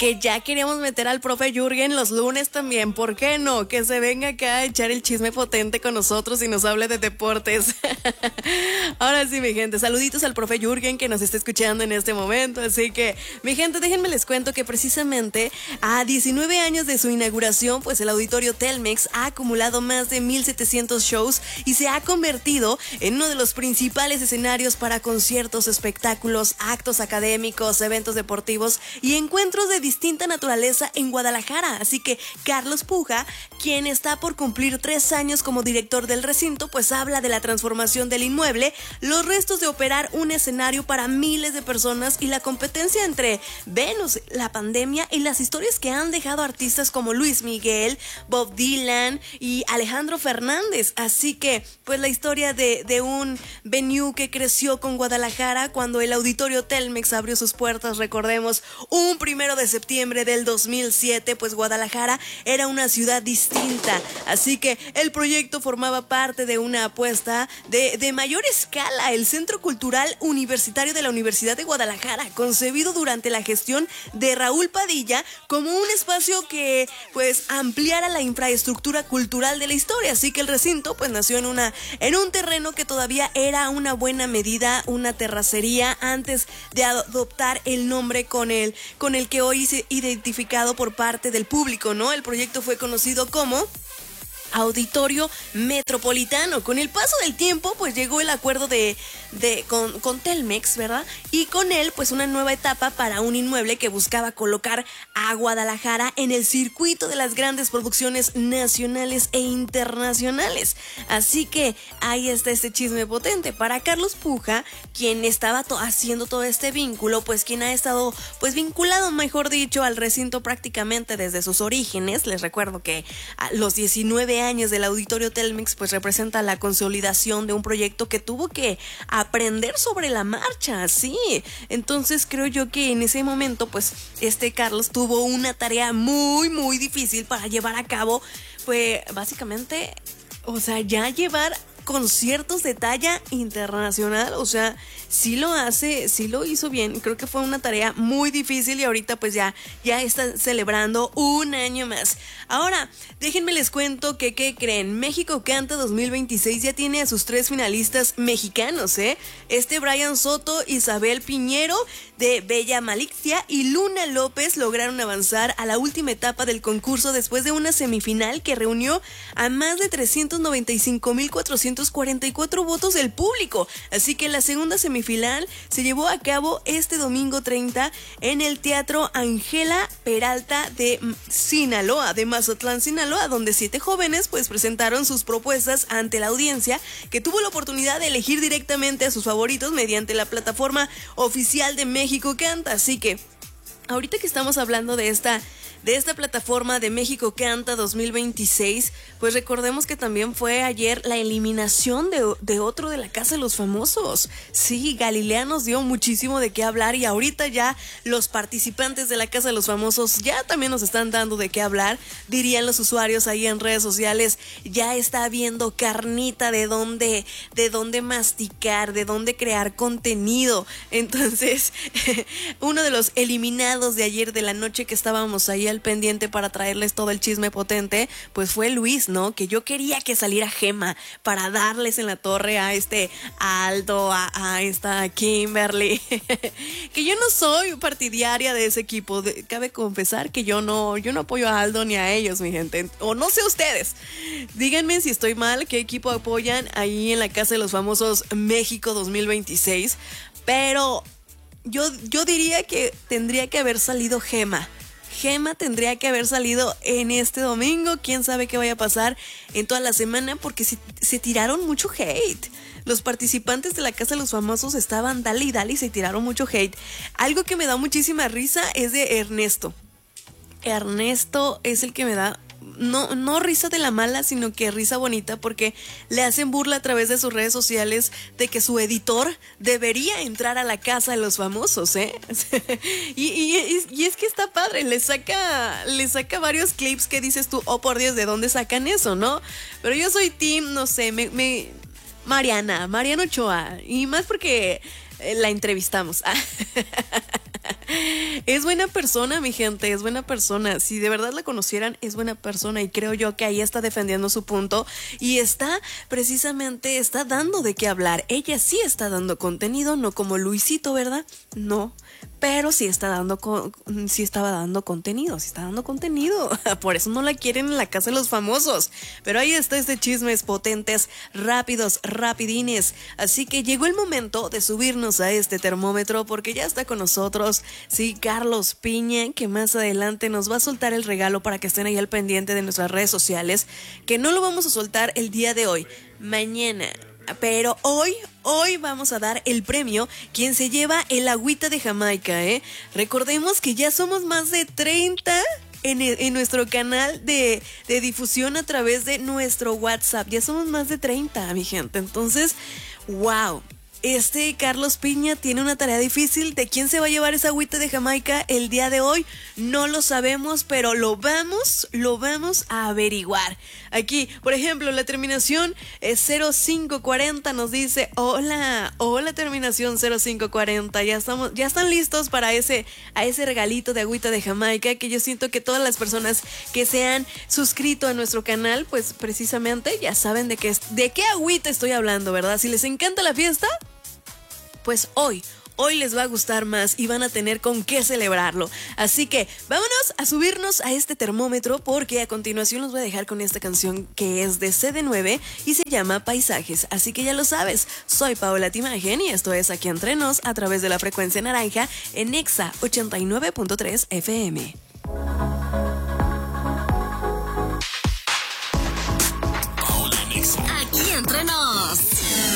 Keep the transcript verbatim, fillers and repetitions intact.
que ya queríamos meter al profe Jürgen los lunes también. ¿Por qué no? Que se venga acá a echar el chisme potente con nosotros y nos hable de deportes. Ahora sí, mi gente, saluditos al profe Jürgen que nos está escuchando en este momento. Así que, mi gente, déjenme les cuento que precisamente a diecinueve años de su inauguración, pues el Auditorio Telmex ha acumulado más de mil setecientos shows y se ha convertido en uno de los principales escenarios para conciertos, espectáculos, actos académicos, eventos deportivos y encuentros de distinta naturaleza en Guadalajara. Así que Carlos Puja, quien está por cumplir tres años como director del recinto, pues habla de la transformación del inmueble, los restos de operar un escenario para miles de personas y la competencia entre Venus, la pandemia y las historias que han dejado artistas como Luis Miguel, Bob Dylan y Alejandro Fernández. Así que, pues la historia de, de un venue que creció con Guadalajara cuando el Auditorio Telmex abrió sus puertas, recordemos, un primero de septiembre del dos mil siete, pues Guadalajara era una ciudad distinta. Así que el proyecto formaba parte de una apuesta de, de mayor escala, el Centro Cultural Universitario de la Universidad de Guadalajara, concebido durante la gestión de Raúl Padilla como un espacio que pues ampliara la infraestructura cultural de la historia. Así que el recinto pues nació en una en un terreno que todavía era una buena medida, una terracería, antes de adoptar el nombre con el con el que hoy es identificado por parte del público, ¿no? El proyecto fue conocido como Auditorio Metropolitano. Con el paso del tiempo, pues llegó el acuerdo de, de con, con Telmex, ¿verdad? Y con él, pues una nueva etapa para un inmueble que buscaba colocar a Guadalajara en el circuito de las grandes producciones nacionales e internacionales. Así que ahí está este chisme potente. Para Carlos Puja, quien estaba to- haciendo todo este vínculo, pues quien ha estado, pues vinculado, mejor dicho, al recinto prácticamente desde sus orígenes. Les recuerdo que a los diecinueve años del Auditorio Telmex pues representa la consolidación de un proyecto que tuvo que aprender sobre la marcha, sí. Entonces creo yo que en ese momento pues este Carlos tuvo una tarea muy muy difícil para llevar a cabo, pues básicamente, o sea, ya llevar conciertos de talla internacional. O sea, sí lo hace, sí lo hizo bien. Creo que fue una tarea muy difícil y ahorita pues ya, ya está celebrando un año más. Ahora, déjenme les cuento que, ¿qué creen? México Canta dos mil veintiséis ya tiene a sus tres finalistas mexicanos, ¿eh? Este Brian Soto, Isabel Piñero de Bella Malicia y Luna López lograron avanzar a la última etapa del concurso después de una semifinal que reunió a más de trescientos noventa y cinco mil cuatrocientos cuarenta y cuatro votos del público. Así que la segunda semifinal se llevó a cabo este domingo treinta en el Teatro Ángela Peralta de Sinaloa, de Mazatlán, Sinaloa, donde siete jóvenes pues presentaron sus propuestas ante la audiencia, que tuvo la oportunidad de elegir directamente a sus favoritos mediante la plataforma oficial de México Canta. Así que ahorita que estamos hablando de esta de esta plataforma de México Canta dos mil veintiséis, pues recordemos que también fue ayer la eliminación de, de otro de la Casa de los Famosos. Sí, Galilea nos dio muchísimo de qué hablar y ahorita ya los participantes de la Casa de los Famosos ya también nos están dando de qué hablar, dirían los usuarios ahí en redes sociales. Ya está habiendo carnita de dónde, de dónde masticar, de dónde crear contenido. Entonces, uno de los eliminados de ayer de la noche que estábamos ahí al pendiente para traerles todo el chisme potente, pues fue Luis, ¿no? Que yo quería que saliera Gema para darles en la torre a este Aldo, a, a esta Kimberly. Que yo no soy partidaria de ese equipo. De, cabe confesar que yo no, yo no apoyo a Aldo ni a ellos, mi gente. O no sé ustedes. Díganme si estoy mal, qué equipo apoyan ahí en la Casa de los Famosos México dos mil veintiséis. Pero yo, yo diría que tendría que haber salido Gema. Gema tendría que haber salido en este domingo. Quién sabe qué vaya a pasar en toda la semana, porque se, se tiraron mucho hate. Los participantes de la Casa de los Famosos estaban dale y dale y se tiraron mucho hate. Algo que me da muchísima risa es de Ernesto. Ernesto es el que me da no, no risa de la mala, sino que risa bonita, porque le hacen burla a través de sus redes sociales de que su editor debería entrar a la Casa de los Famosos, ¿eh? y, y, y es que está padre, le saca, le saca varios clips que dices tú, oh por Dios, ¿de dónde sacan eso, no? Pero yo soy team, no sé, me, me Mariana, Mariana Ochoa, y más porque la entrevistamos. Es buena persona, mi gente, es buena persona. Si de verdad la conocieran, es buena persona y creo yo que ahí está defendiendo su punto y está precisamente, está dando de qué hablar. Ella sí está dando contenido, no como Luisito, ¿verdad? No, pero sí está dando, con, sí estaba dando contenido, sí está dando contenido. Por eso no la quieren en la casa de los famosos. Pero ahí está este chismes potentes, rápidos, rapidines. Así que llegó el momento de subirnos a este termómetro porque ya está con nosotros, sí, Carlos Piña, que más adelante nos va a soltar el regalo para que estén ahí al pendiente de nuestras redes sociales, que no lo vamos a soltar el día de hoy, mañana. Pero hoy, hoy vamos a dar el premio, quien se lleva el agüita de Jamaica, ¿eh? Recordemos que ya somos más de treinta en, el, en nuestro canal de, de difusión a través de nuestro WhatsApp. Ya somos más de treinta, mi gente. Entonces, wow. Este Carlos Piña tiene una tarea difícil. ¿De quién se va a llevar esa agüita de Jamaica el día de hoy? No lo sabemos, pero lo vamos, lo vamos a averiguar. Aquí, por ejemplo, la terminación cero cinco cuarenta nos dice: hola, hola terminación cero cinco cuarenta. Ya estamos, ya están listos para ese, a ese regalito de agüita de Jamaica, que yo siento que todas las personas que se han suscrito a nuestro canal, pues precisamente ya saben de qué, de qué agüita estoy hablando, ¿verdad? Si les encanta la fiesta, pues hoy, hoy les va a gustar más y van a tener con qué celebrarlo. Así que vámonos a subirnos a este termómetro porque a continuación los voy a dejar con esta canción que es de C D nueve y se llama Paisajes. Así que ya lo sabes, soy Paola Timagen y esto es Aquí Entre Nos a través de la frecuencia naranja en Exa ochenta y nueve punto tres F M.